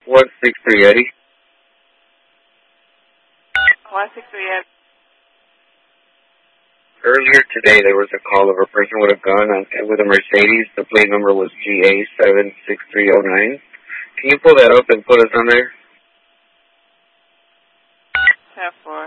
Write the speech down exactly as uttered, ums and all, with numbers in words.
one six three Eddie. one six three Eddie. Earlier today, there was a call of a person with a gun on, with a Mercedes. The plate number was G A seven six three zero nine. Can you pull that up and put us on there? ten four.